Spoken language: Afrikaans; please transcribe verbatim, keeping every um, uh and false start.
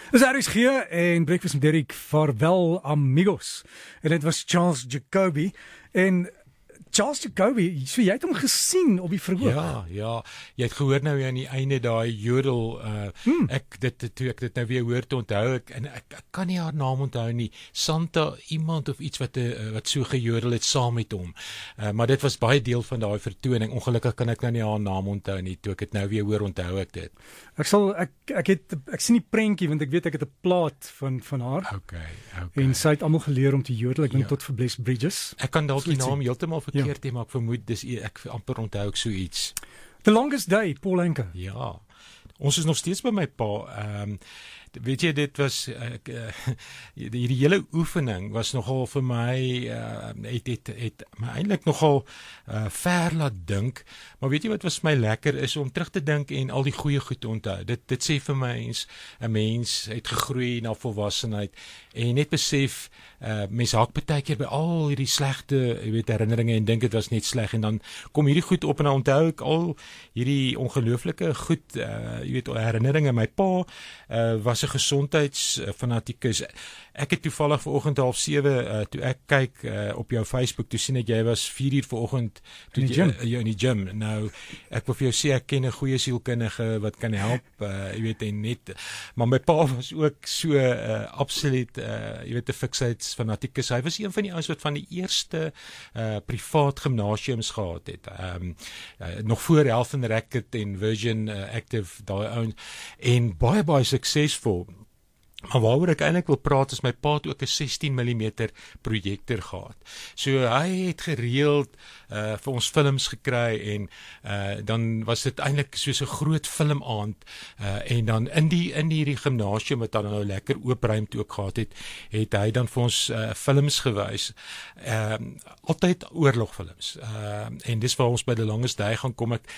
Dis R S G en Breakfast met Derek, vaarwel amigos. En dit was Charles Jacobi. En Charles Jacobi, so jy het hom gesien op die verhoog. Ja, ja. Jy het gehoor nou aan die einde daai jodel. Uh, hmm. Ek dit toe ek dit nou weer hoor te onthou ek en ek, ek kan nie haar naam onthou nie. Santa iemand of iets wat uh, wat so gejodel het saam met hom. Uh, maar dit was baie deel van daai vertoning. Ongelukkig kan ek nou nie haar naam onthou nie. Toe ek dit nou weer hoor onthou ek dit. Ek sal ek ek het ek sien die prentjie want ek weet ek het 'n plaat van van haar. Okay, okay. En sy het almal geleer om te jodel. Ek dink ja. tot vir Bless Bridges. Ek kan dalk die naam heeltemal verkeerd hê, ja. maar ek vermoed dis ek amper onthou ek so iets. The Longest Day, Paul Anka. Ja. Ons is nog steeds by my pa. Ehm um, weet jy dit was uh, uh, die, die hele oefening was nogal vir my uh, het het het my eintlik nogal uh, ver laat dink. Maar weet jy wat was my lekker is om terug te dink en al die goeie goed te onthou. Dit dit sê vir my eens 'n mens het gegroei na volwassenheid en net besef uh, mens haak baie keer by al hierdie slegte, jy weet, herinneringe en dink dit was net sleg en dan kom hierdie goed op en dan onthou ek al hierdie ongelooflike goed, uh, jy weet, herinneringe. My pa uh, was 'n gesondheidsfanatikus. Ek het toevallig vanoggend half sewe uh, toe ek kyk uh, op jou Facebook, toe sien ek jy was vier uur vanoggend toe in die gym. Jy uh, in die gym. Nou ek wil vir jou sê ek ken 'n goeie sielkundige wat kan help, uh, jy weet, en net maar my pa was ook so uh, absoluut uh, jy weet 'n fiksheidsfanatikus. Hy was een van die ouens wat van die eerste uh, privaat gimnasiums gehad het. Ehm um, uh, nog voor Health and Racket en Virgin uh, Active daai ouens en baie baie suksesvol. Maar waaroor ek eintlik wil praat is my pa het ook 'n sestien millimeter projektor gehad. So hy het gereeld uh, vir ons films gekry en uh, dan was dit eintlik soos 'n groot filmaand uh, en dan in die in hierdie gimnasium wat dan nou lekker oop ruimte ook gehad het, het hy dan vir ons uh, films gewys. Uh, altyd oorlogfilms. Uh, en dis waar ons by The Longest Day gaan kom. Ek